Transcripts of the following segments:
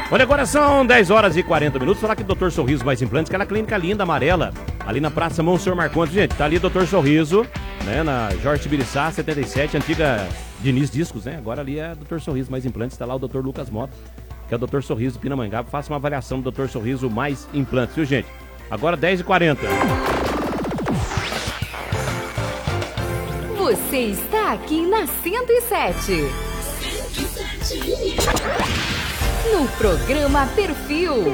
Olha, agora são 10 horas e 40 minutos. Falar aqui do Dr. Sorriso Mais Implantes, aquela clínica linda, amarela, ali na Praça Monsenhor Marcondes. Gente, tá ali o Dr. Sorriso, né, na Jorge Tibiriçá, 77, antiga Diniz Discos, né? Agora ali é Dr. Sorriso Mais Implantes, tá lá o Dr. Lucas Mota, que é o Dr. Sorriso Pindamonhangaba. Faça uma avaliação do Dr. Sorriso Mais Implantes, viu, gente? Agora 10h40. Você está aqui na 107. No programa Perfil.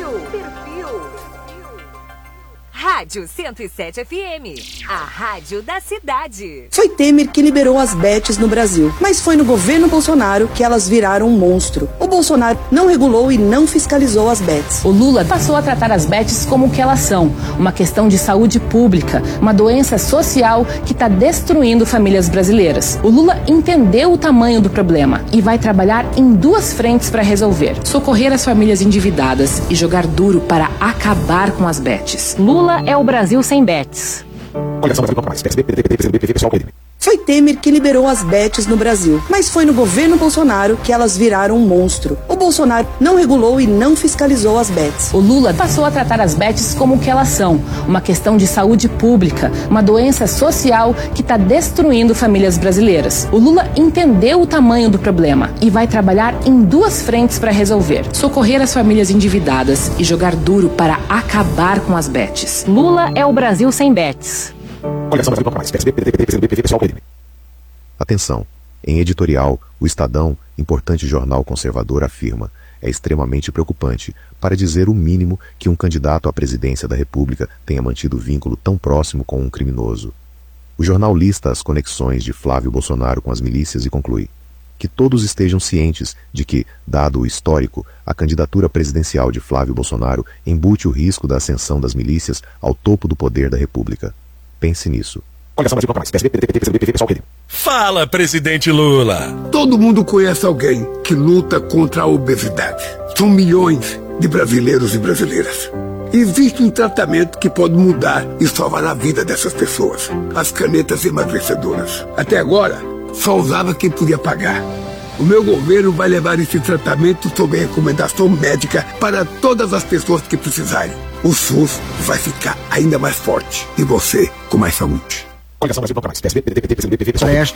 Rádio 107 FM, a rádio da cidade. Foi Temer que liberou as bets no Brasil, mas foi no governo Bolsonaro que elas viraram um monstro. O Bolsonaro não regulou e não fiscalizou as bets. O Lula passou a tratar as bets como o que elas são, uma questão de saúde pública, uma doença social que está destruindo famílias brasileiras. O Lula entendeu o tamanho do problema e vai trabalhar em duas frentes para resolver: socorrer as famílias endividadas e jogar duro para acabar com as bets. Lula é o Brasil sem bets. Foi Temer que liberou as bets no Brasil, mas foi no governo Bolsonaro que elas viraram um monstro. O Bolsonaro não regulou e não fiscalizou as bets. O Lula passou a tratar as bets como o que elas são, uma questão de saúde pública, uma doença social que está destruindo famílias brasileiras. O Lula entendeu o tamanho do problema e vai trabalhar em duas frentes para resolver: socorrer as famílias endividadas e jogar duro para acabar com as bets. Lula é o Brasil sem bets. Atenção, em editorial, o Estadão, importante jornal conservador, afirma: é extremamente preocupante, para dizer o mínimo, que um candidato à presidência da República tenha mantido vínculo tão próximo com um criminoso. O jornal lista as conexões de Flávio Bolsonaro com as milícias e conclui: que todos estejam cientes de que, dado o histórico, a candidatura presidencial de Flávio Bolsonaro embute o risco da ascensão das milícias ao topo do poder da República. Pense nisso. Fala, presidente Lula! Todo mundo conhece alguém que luta contra a obesidade. São milhões de brasileiros e brasileiras. Existe um tratamento que pode mudar e salvar a vida dessas pessoas: as canetas emagrecedoras. Até agora, só usava quem podia pagar. O meu governo vai levar esse tratamento sob recomendação médica para todas as pessoas que precisarem. O SUS vai ficar ainda mais forte e você com mais saúde.